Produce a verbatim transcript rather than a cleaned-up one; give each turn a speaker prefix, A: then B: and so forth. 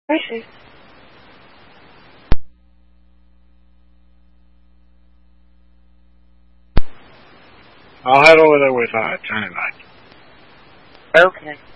A: I see.
B: I'll head over there with uh, Johnny Light.
A: Okay.